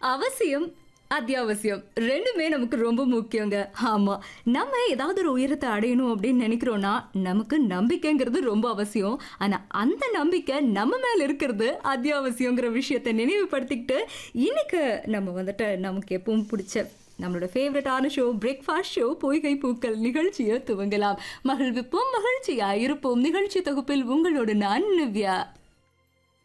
அவசியம், அத்தியாவசியம். 2மே நமக்கு ரொம்ப முக்கியங்க. ஆமா. நம்ம ஏதாவது ஒரு உயரத்த அடையணும் அப்படின்னு நினைக்கிறோம்னா, நமக்கு நம்பிக்கைங்கிறது ரொம்ப அவசியம். ஆனா, அந்த நம்பிக்கை நம்ம மேல இருக்கிறது அத்தியாவசியங்கிற விஷயத்த நினைவுபடுத்திக்கிட்டு, இன்னைக்கு நம்ம வந்துட்டு நமக்கு எப்பவும் புடிச்ச நம்மளோட ஃபேவரட்டான ஷோ பிரேக்ஃபாஸ்ட் ஷோ பொய்கை பூக்கள் நிகழ்ச்சிய துவங்கலாம். மகிழ்விப்போம், மகிழ்ச்சியா இருப்போம். நிகழ்ச்சி தொகுப்பில் உங்களோடு நான் நிவ்யா.